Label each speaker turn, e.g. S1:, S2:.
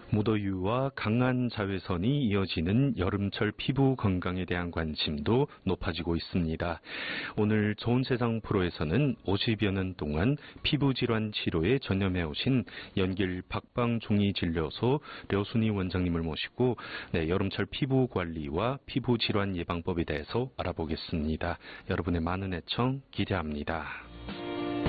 S1: 무더위와 강한 자외선이 이어지는 여름철 피부 건강에 대한 관심도 높아지고 있습니다. 오늘 좋은 세상 프로에서는 50여 년 동안 피부질환 치료에 전념해 오신 연길 박방종이진료소 려순희 원장님을 모시고 여름철 피부 관리와 피부 질환 예방법에 대해서 알아보겠습니다. 여러분의 많은 애청 기대합니다.